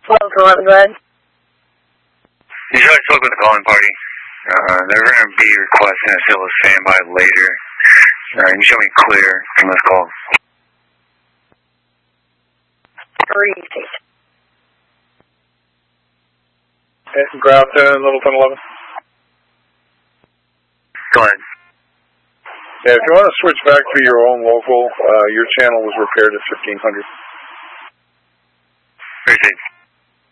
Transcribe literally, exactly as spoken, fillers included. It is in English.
twelve to eleven, go ahead. You tried to talk with the calling party. Uh, they're going to be requesting a civil standby later. Uh, you show me clear from this call. Three, six. Ground ten, Littleton eleven. Go ahead. Yeah, if you want to switch back to your own local, uh, your channel was repaired at fifteen hundred. Appreciate it.